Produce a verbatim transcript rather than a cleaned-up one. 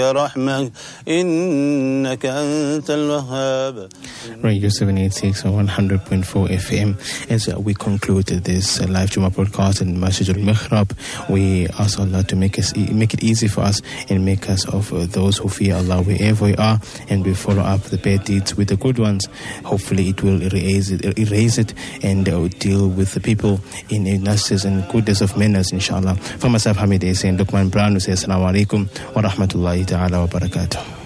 رحمة إنك أنت الوهاب. Radio seven eighty-six on one hundred point four F M. As we conclude this uh, live Jummah broadcast in Masjid al-Mihrab, we ask Allah to make us e- make it easy for us and make us of uh, those who fear Allah wherever we are, and we follow up the bad deeds with the good ones. Hopefully it will erase it, erase it and uh, deal with the people in justice and goodness of manners, inshallah. For myself, Hamid Ese and Lukman Brown, who says Assalamu alaikum wa rahmatullahi ta'ala wa barakatuh.